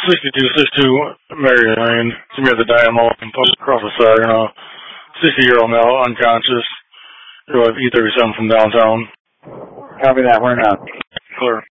6262 Mary Lane. She had the dynamo and across the side. 60-year-old male, unconscious. E37 from downtown. Copy that. We're not. Clear.